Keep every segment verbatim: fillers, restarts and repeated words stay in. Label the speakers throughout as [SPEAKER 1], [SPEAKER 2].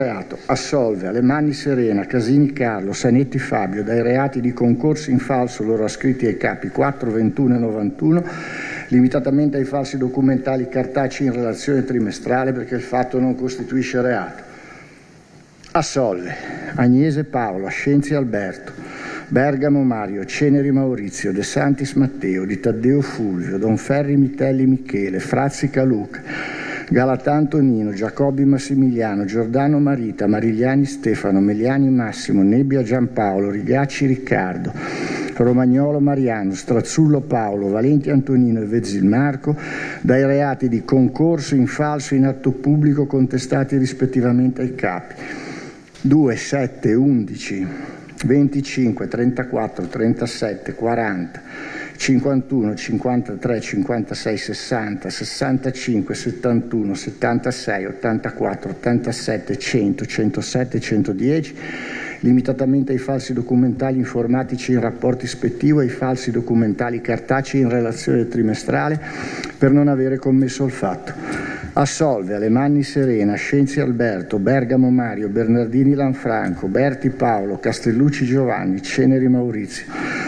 [SPEAKER 1] Reato. Assolve Alemanni Serena, Casini Carlo, Sanetti Fabio dai reati di concorsi in falso loro ascritti ai capi quattro, ventuno e novantuno, limitatamente ai falsi documentali cartacei in relazione trimestrale, perché il fatto non costituisce reato. Assolve Agnese Paolo, Ascenzi Alberto, Bergamo Mario, Ceneri Maurizio, De Santis Matteo, Di Taddeo Fulvio, Donferri Mitelli Michele, Frazzica Luca, Galatà Antonino, Giacobbi Massimiliano, Giordano Marita, Marigliani Stefano, Meliani Massimo, Nebbia Giampaolo, Rigacci Riccardo, Romagnolo Mariano, Strazzullo Paolo, Valenti Antonino e Vezzil Marco dai reati di concorso in falso in atto pubblico contestati rispettivamente ai capi due, sette, undici, venticinque, trentaquattro, trentasette, quaranta, cinquantuno, cinquantatré, cinquantasei, sessanta, sessantacinque, settantuno, settantasei, ottantaquattro, ottantasette, cento, centosette, centodieci, limitatamente ai falsi documentali informatici in rapporto ispettivo e ai falsi documentali cartacei in relazione trimestrale per non avere commesso il fatto. Assolve Alemanni Serena, Scienzi Alberto, Bergamo Mario, Bernardini Lanfranco, Berti Paolo, Castellucci Giovanni, Ceneri Maurizio,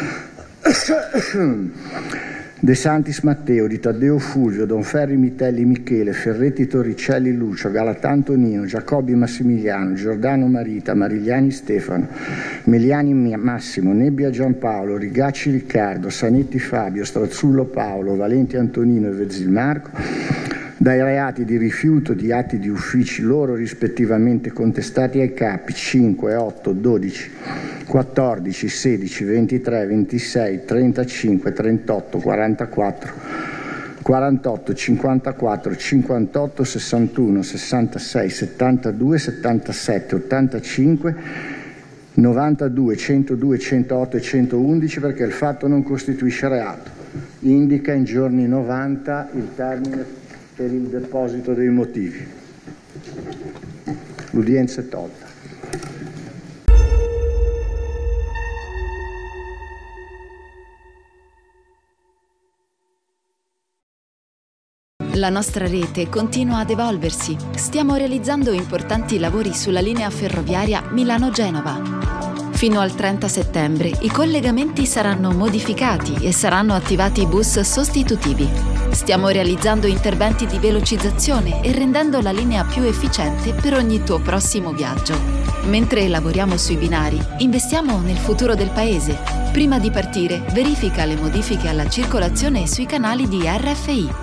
[SPEAKER 1] De Santis Matteo, Di Taddeo Fulvio, Donferri Mitelli Michele, Ferretti Torricelli Lucio, Galatà Antonino, Giacobbi Massimiliano, Giordano Marita, Marigliani Stefano, Meliani Massimo, Nebbia Giampaolo, Rigacci Riccardo, Sanetti Fabio, Strazzullo Paolo, Valenti Antonino e Vezzil Marco dai reati di rifiuto di atti di uffici loro rispettivamente contestati ai capi cinque, otto, dodici, quattordici, sedici, ventitré, ventisei, trentacinque, trentotto, quarantaquattro, quarantotto, cinquantaquattro, cinquantotto, sessantuno, sessantasei, settantadue, settantasette, ottantacinque, novantadue, centodue, centootto e centoundici perché il fatto non costituisce reato. Indica in giorni novanta il termine per il deposito dei motivi. L'udienza è tolta.
[SPEAKER 2] La nostra rete continua ad evolversi. Stiamo realizzando importanti lavori sulla linea ferroviaria Milano-Genova. Fino al trenta settembre i collegamenti saranno modificati e saranno attivati bus sostitutivi. Stiamo realizzando interventi di velocizzazione e rendendo la linea più efficiente per ogni tuo prossimo viaggio. Mentre lavoriamo sui binari, investiamo nel futuro del paese. Prima di partire, verifica le modifiche alla circolazione sui canali di R F I.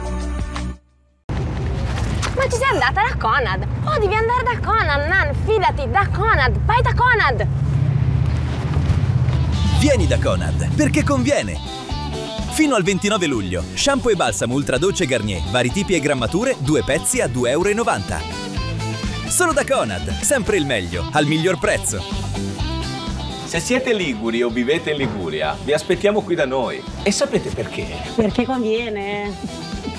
[SPEAKER 3] Ma ci sei andata da Conad? Oh, devi andare da Conad, Nan, fidati, da Conad, vai da Conad!
[SPEAKER 4] Vieni da Conad, perché conviene! Fino al ventinove luglio, shampoo e balsamo Ultra Dolce Garnier, vari tipi e grammature, due pezzi a due e novanta euro. Solo da Conad, sempre il meglio, al miglior prezzo.
[SPEAKER 5] Se siete liguri o vivete in Liguria, vi aspettiamo qui da noi. E sapete perché?
[SPEAKER 3] Perché conviene!